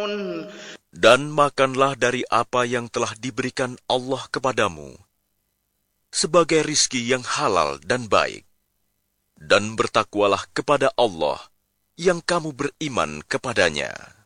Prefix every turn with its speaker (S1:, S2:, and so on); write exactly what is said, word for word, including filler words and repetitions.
S1: Dan makanlah dari apa yang telah diberikan Allah kepadamu, sebagai rizki yang halal dan baik. Dan bertakwalah kepada Allah yang kamu beriman kepadanya.